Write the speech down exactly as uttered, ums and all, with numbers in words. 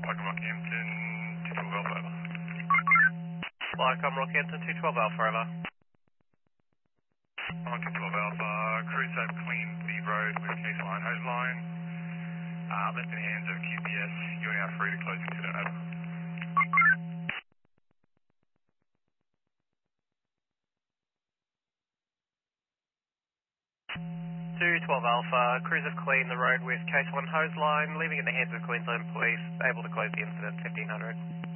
Welcome Rockhampton, two twelve Alpha, over. Welcome Rockhampton, two twelve Alpha, over. On two twelve Alpha, crews have cleaned the road with case line hose line. Uh, left in the hands of Q P S. You are now free to close incident, over. two twelve Alpha, crews have cleaned the road with case one hose line, leaving it in the hands of Queensland Police, able to close the incident fifteen hundred.